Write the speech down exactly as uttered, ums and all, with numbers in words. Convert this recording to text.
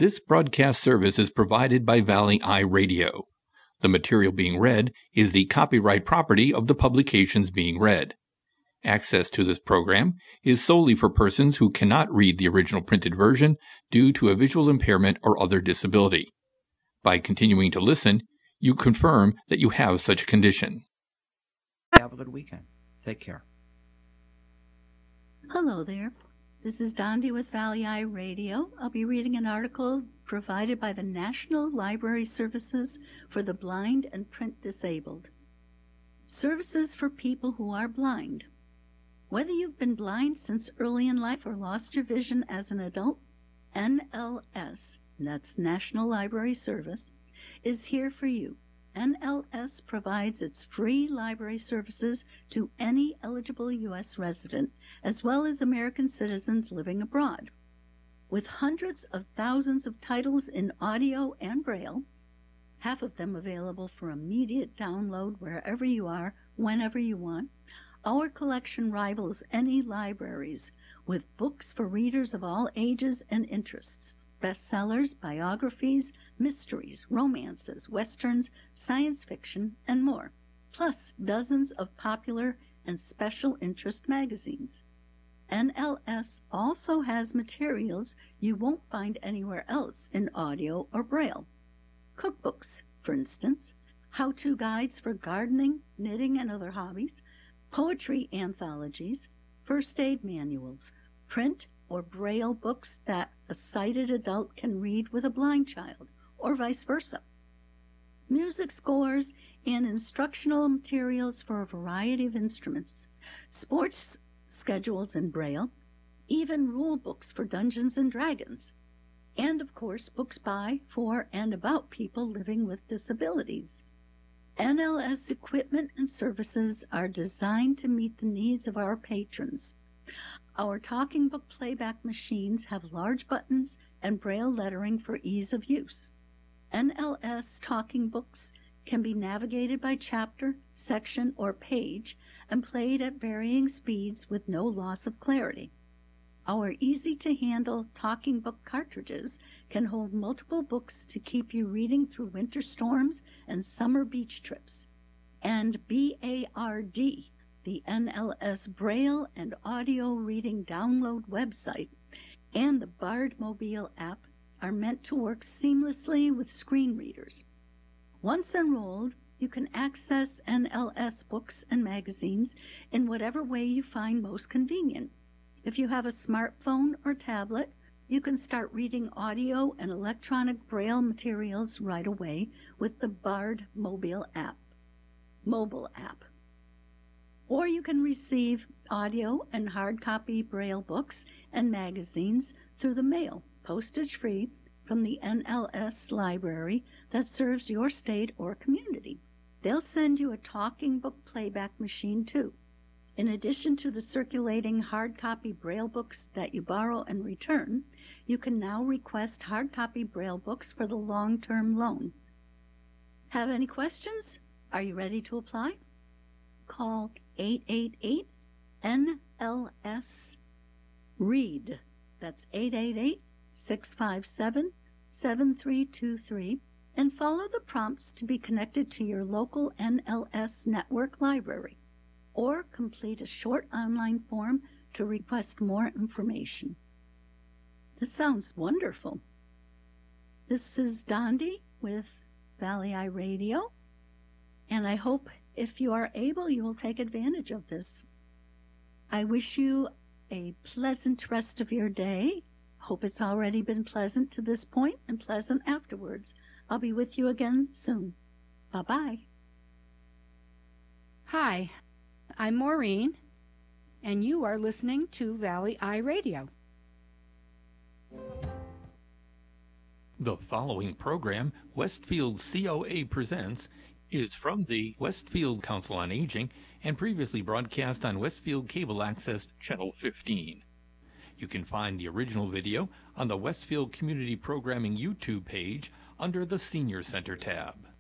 This broadcast service is provided by Valley Eye Radio. The material being read is the copyright property of the publications being read. Access to this program is solely for persons who cannot read the original printed version due to a visual impairment or other disability. By continuing to listen, you confirm that you have such a condition. Have a good weekend. Take care. Hello there. This is Dondi with Valley Eye Radio. I'll be reading an article provided by the National Library Services for the Blind and Print Disabled. Services for people who are blind. Whether you've been blind since early in life or lost your vision as an adult, N L S, that's National Library Service, is here for you. N L S provides its free library services to any eligible U S resident, as well as American citizens living abroad. With hundreds of thousands of titles in audio and braille, half of them available for immediate download wherever you are, whenever you want, our collection rivals any libraries, with books for readers of all ages and interests. Bestsellers, biographies, mysteries, romances, westerns, science fiction, and more, plus dozens of popular and special interest magazines. N L S also has materials you won't find anywhere else in audio or braille. Cookbooks, for instance, how-to guides for gardening, knitting, and other hobbies, poetry anthologies, first aid manuals, print or braille books that a sighted adult can read with a blind child, or vice versa. Music scores and instructional materials for a variety of instruments, sports schedules in braille, even rule books for Dungeons and Dragons, and of course books by, for, and about people living with disabilities. N L S equipment and services are designed to meet the needs of our patrons. Our talking book playback machines have large buttons and braille lettering for ease of use. N L S talking books can be navigated by chapter, section, or page and played at varying speeds with no loss of clarity. Our easy-to-handle talking book cartridges can hold multiple books to keep you reading through winter storms and summer beach trips. And B A R D, the N L S Braille and Audio Reading Download website, and the Bard Mobile app are meant to work seamlessly with screen readers. Once enrolled, you can access N L S books and magazines in whatever way you find most convenient. If you have a smartphone or tablet, you can start reading audio and electronic braille materials right away with the Bard Mobile app. Mobile app. Or you can receive audio and hard copy braille books and magazines through the mail, postage-free, from the N L S library that serves your state or community. They'll send you a talking book playback machine too. In addition to the circulating hard copy braille books that you borrow and return, you can now request hard copy braille books for the long-term loan. Have any questions? Are you ready to apply? Call eight eight eight N L S READ. That's eight eight eight, six five seven, seven three two three, and follow the prompts to be connected to your local N L S network library, or complete a short online form to request more information. This sounds wonderful. This is Dondi with Valley Eye Radio, and I hope if you are able, you will take advantage of this. I wish you a pleasant rest of your day. Hope it's already been pleasant to this point and pleasant afterwards. I'll be with you again soon. Bye-bye. Hi, I'm Maureen, and you are listening to Valley Eye Radio. The following program, Westfield C O A Presents, is from the Westfield Council on Aging and previously broadcast on Westfield Cable Access Channel fifteen. You can find the original video on the Westfield Community Programming YouTube page under the Senior Center tab.